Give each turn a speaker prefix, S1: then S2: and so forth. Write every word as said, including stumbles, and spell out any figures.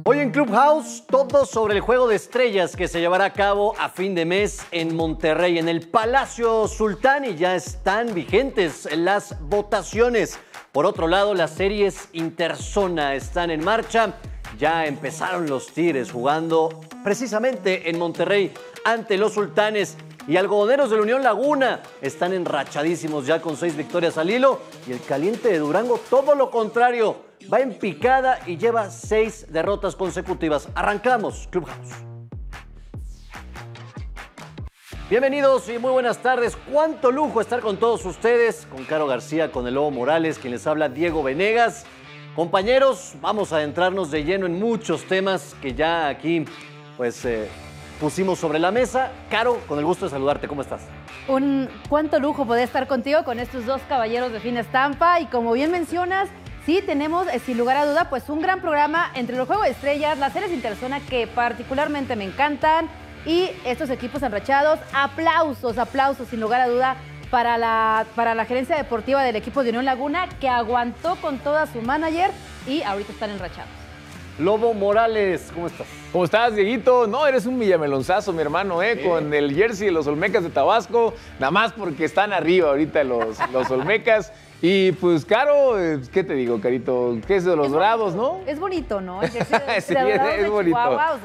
S1: Hoy en Clubhouse, todo sobre el Juego de Estrellas que se llevará a cabo a fin de mes en Monterrey, en el Palacio Sultán, y ya están vigentes las votaciones. Por otro lado, las series interzona están en marcha. Ya empezaron los Tigres jugando precisamente en Monterrey ante los Sultanes. Y algodoneros de la Unión Laguna están enrachadísimos ya con seis victorias al hilo. Y el Caliente de Durango, todo lo contrario, va en picada y lleva seis derrotas consecutivas. Arrancamos Clubhouse. Bienvenidos y muy buenas tardes. Cuánto lujo estar con todos ustedes, con Caro García, con el Lobo Morales, quien les habla Diego Venegas. Compañeros, vamos a adentrarnos de lleno en muchos temas que ya aquí, pues... Eh, pusimos sobre la mesa. Caro, con el gusto de saludarte, ¿cómo estás?
S2: Un cuánto lujo poder estar contigo con estos dos caballeros de fina estampa y como bien mencionas, sí tenemos eh, sin lugar a duda pues un gran programa entre los Juegos de Estrellas, las series interzona que particularmente me encantan y estos equipos enrachados. Aplausos, aplausos sin lugar a duda para la, para la gerencia deportiva del equipo de Unión Laguna que aguantó con toda su manager y ahorita están enrachados.
S1: Lobo Morales, ¿cómo estás?
S3: ¿Cómo estás, Dieguito? No, eres un villamelonzazo, mi hermano, ¿eh? Sí. Con el jersey de los Olmecas de Tabasco, nada más porque están arriba ahorita los, los Olmecas. Y pues, Caro, ¿qué te digo, Carito? ¿Qué es de los
S2: es
S3: Dorados,
S2: bonito,
S3: no?
S2: Es bonito, ¿no? El jersey de,
S3: sí,
S2: de
S3: es, es
S2: de
S3: bonito.
S2: Chihuahua, o sea,